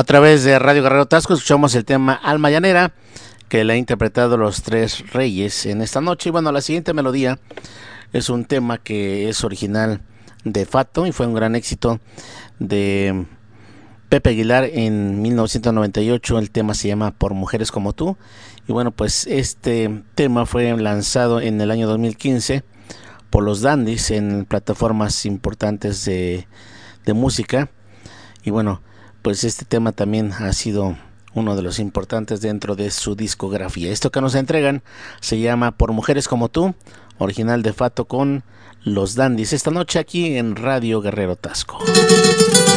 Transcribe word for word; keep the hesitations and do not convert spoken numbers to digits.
A través de Radio Guerrero Tasco escuchamos el tema Alma Llanera, que le ha interpretado Los Tres Reyes en esta noche. Y bueno, la siguiente melodía es un tema que es original de Fato y fue un gran éxito de Pepe Aguilar en mil novecientos noventa y ocho. El tema se llama Por Mujeres Como Tú. Y bueno, pues este tema fue lanzado en el año dos mil quince por los Dandies en plataformas importantes de, de música. Y bueno, pues este tema también ha sido uno de los importantes dentro de su discografía. Esto que nos entregan se llama Por Mujeres Como Tú, original de Fato con los Dandies, esta noche aquí en Radio Guerrero Tasco.